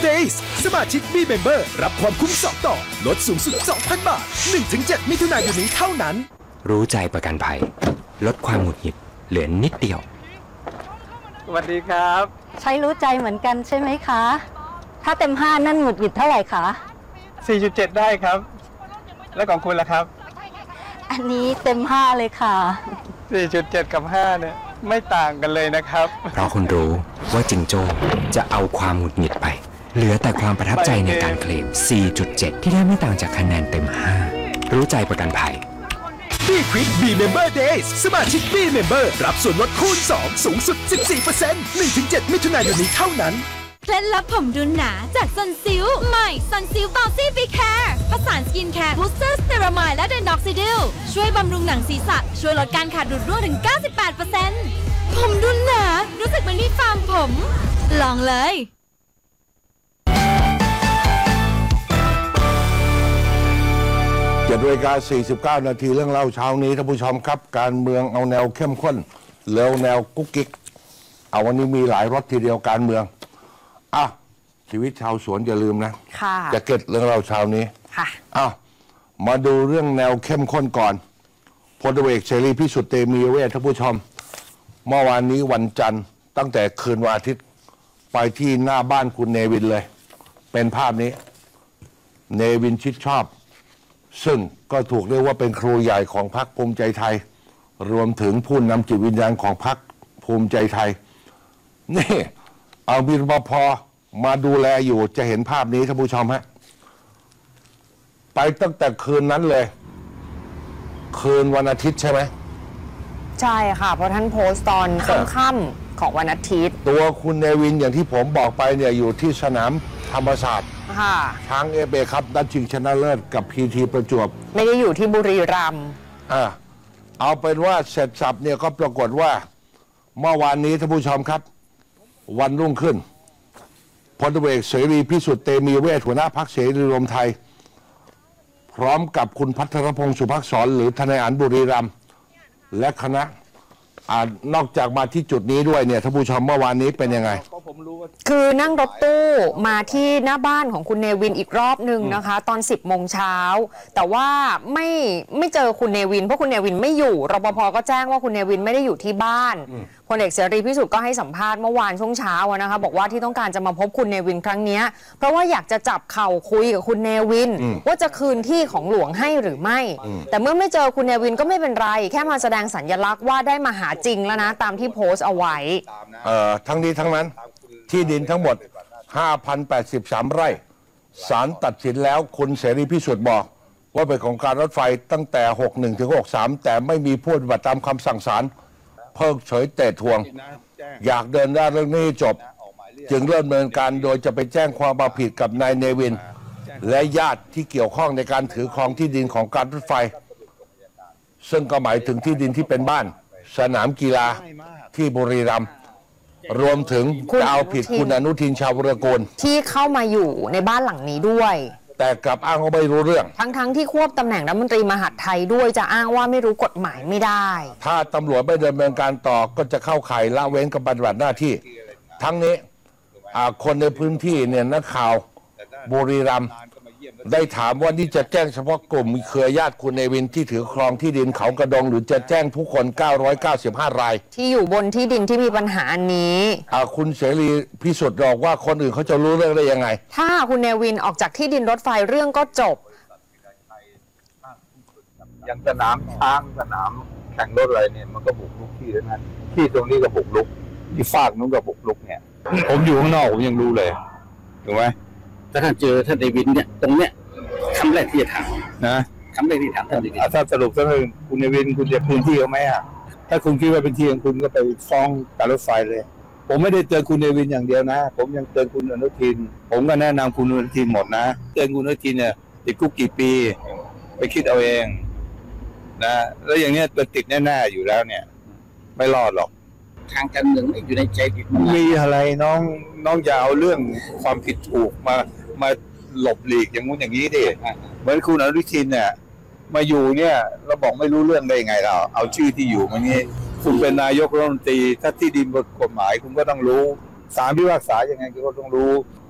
Days สมาชิก B Member รับความคุ้ม2ต่อลดสูงสุด 2,000 บาท 1-7 มิถุนายนนี้เท่านั้นรู้ใจประกันภัยลดความหงุดหงิดเหลือนิดเดียวสวัสดีครับใช้รู้ใจเหมือนกันใช่ไหมคะถ้าเต็ม5นั่นหงุดหงิดเท่าไหร่คะ 4.7 ได้ครับแล้วของคุณล่ะครับอันนี้เต็ม5เลยค่ะ 4.7 กับ5เนี่ยไม่ต่างกันเลยนะครับเพราะคุณรู้ว่าจิงโจ้จะเอาความหงุดหงิดไปเหลือแต่ความประทับใจในการเคลม 4.7 ที่ได้ไม่ต่างจากคะแนนเต็ม5รู้ใจประกันภัย B Quick B Member Days สมาชิก B Member รับส่วนลดคูณ2สูงสุด 14% 1-7 มิถุนายนนี้เท่านั้นเคล็ดลับผมดูหนาจากซันซิลใหม่ซันซิลบาวซี่บีแคร์ผสานสกินแคร์บูสเตอร์สเตอรามายและเดนอกซิดิลช่วยบำรุงหนังศีรษะช่วยลดการขาดดูดร่วงถึง 98% ผมดูหนารู้สึกเหมือนมีฟาร์มผมลองเลย 7:49 นาทีเรื่องเล่าเช้านี้ท่านผู้ชมครับการเมืองเอาแนวเข้มข้นเร็วแนวกุ๊กกิ๊กเอาวันนี้มีหลายรสทีเดียวการเมืองชีวิตชาวสวนอย่าลืมนะจะเก็ตเรื่องเล่าเช้านี้มาดูเรื่องแนวเข้มข้นก่อนพลตำรวจเอกเสรีพิสุทธิ์เตมียเวทท่านผู้ชมเมื่อวานนี้วันจันทร์ตั้งแต่คืนวันอาทิตย์ไปที่หน้าบ้านคุณเนวินเลยเป็นภาพนี้เนวินชิดชอบซึ่งก็ถูกเรียกว่าเป็นครูใหญ่ของพรรคภูมิใจไทยรวมถึงผู้นำจิตวิญญาณของพรรคภูมิใจไทยนี่เอาบิรปภมาดูแลอยู่จะเห็นภาพนี้ท่านผู้ชมฮะไปตั้งแต่คืนนั้นเลยคืนวันอาทิตย์ใช่ไหมใช่ค่ะเพราะท่านโพสต์ตอนค่ำๆของวันอาทิตย์ตัวคุณเนวินอย่างที่ผมบอกไปเนี่ยอยู่ที่สนามธรรมศาสตร์ช้างเอเบครับนัดชิงชนะเลิศกับพีทีประจวบไม่ได้อยู่ที่บุรีรัมย์เอาเป็นว่าเสร็จสับเนี่ยก็ปรากฏว่าเมื่อวานนี้ท่านผู้ชมครับวันรุ่งขึ้นพลตำรวจเอกเสรีพิสุทธิ์เตมียเวทหัวหน้าพรรคเสรีรวมไทยพร้อมกับคุณพัทรพงศ์สุภักษรหรือทนายอันบุรีรัมย์และคณะนอกจากมาที่จุดนี้ด้วยเนี่ยท่านผู้ชมเมื่อวานนี้เป็นยังไงคือนั่งรถตู้มาที่หน้าบ้านของคุณเนวินอีกรอบหนึ่งนะคะตอน 10 โมงเช้าแต่ว่าไม่เจอคุณเนวินเพราะคุณเนวินไม่อยู่รปภก็แจ้งว่าคุณเนวินไม่ได้อยู่ที่บ้านพลเอกเสรีพิสุทธิ์ก็ให้สัมภาษณ์เมื่อวานช่วงเช้านะคะบอกว่าที่ต้องการจะมาพบคุณเนวินครั้งนี้เพราะว่าอยากจะจับเข่าคุยกับคุณเนวินว่าจะคืนที่ของหลวงให้หรือไม่แต่เมื่อไม่เจอคุณเนวินก็ไม่เป็นไรแค่มาแสดงสัญลักษณ์ว่าได้มาหาจริงแล้วนะตามที่โพสต์เอาไว้ทั้งนี้ทั้งนั้นที่ดินทั้งหมด 5,083 ไร่ศาลตัดสินแล้วคุณเสรีพิสุทธิ์บอกว่าเป็นของการรถไฟตั้งแต่ 61 ถึง 63 แต่ไม่มีผู้ปฏิบัติตามคำสั่งศาลเพิกเฉยแต่ทวงอยากเดินหน้าเรื่องนี้จบจึงเริ่มดำเนินการโดยจะไปแจ้งความเอาผิดกับนายเนวินและญาติที่เกี่ยวข้องในการถือครองที่ดินของการรถไฟซึ่งก็หมายถึงที่ดินที่เป็นบ้านสนามกีฬาที่บุรีรัมย์รวมถึงจะเอาผิดคุณอนุทินชาญวิรากูลที่เข้ามาอยู่ในบ้านหลังนี้ด้วยแต่กลับอ้างว่าไม่รู้เรื่องทั้งที่ควบตำแหน่งรัฐมนตรีมหาดไทยด้วยจะอ้างว่าไม่รู้กฎหมายไม่ได้ถ้าตำรวจไม่ดำเนินการต่อก็จะเข้าข่ายละเว้นการปฏิบัติหน้าที่ทั้งนี้คนในพื้นที่เนี่ยนักข่าวบุรีรัมย์ได้ถามว่านี่จะแจ้งเฉพาะกลุ่มเครือญาติคุณเนวินที่ถือครองที่ดินเขากระดงหรือจะแจ้งทุกคน995 รายที่อยู่บนที่ดินที่มีปัญหาอันนี้คุณเสรีพิสุทธิ์บอกว่าคนอื่นเขาจะรู้เรื่องได้ยังไงถ้าคุณเนวินออกจากที่ดินรถไฟเรื่องก็จบอย่างสนามช้างสนามแข่งรถอะไรเนี่ยมันก็บุกรุกที่ทั้งนั้นที่ตรงนี้ก็บุกรุกที่ฝากนู้นก็บุกรุกเนี่ยผมอยู่ข้างนอกผมยังรู้เลยถูกไหมถ้าเจอท่านเนวินเนี่ยตรงเนี้ยคำแรกที่จะถามนะคำแรกที่ถามท่านเนวินถ้าสรุปก็คือคุณเนวินคุณจะคืนที่เขาไหมถ้าคุณคิดว่าเป็นที่ของคุณก็ไปฟ้องการรถไฟเลยผมไม่ได้เตือนคุณเนวินอย่างเดียวนะผมยังเตือนคุณอนุทินผมก็แนะนำคุณอนุทินหมดนะเตือนคุณอนุทินเนี่ยติดคุกกี่ปีไปคิดเอาเองนะแล้วอย่างเนี้ยติดแน่ๆอยู่แล้วเนี่ยไม่รอดหรอกทางการเมืองไม่อยู่ในใจมีอะไรน้องอย่าเอาเรื่องความผิดถูกมาหลบหลีกอย่างงู้นอย่างนี้ดิเหมือนคุณอนุทินเนี่ยมาอยู่เนี่ยเราบอกไม่รู้เรื่องได้ไงเราเอาชื่อที่อยู่มานี้คุณเป็นนายกรัฐมนตรีถ้าที่ดินบทกฎหมายคุณก็ต้องรู้ศาลพิพากษายังไงคุณก็ต้องรู้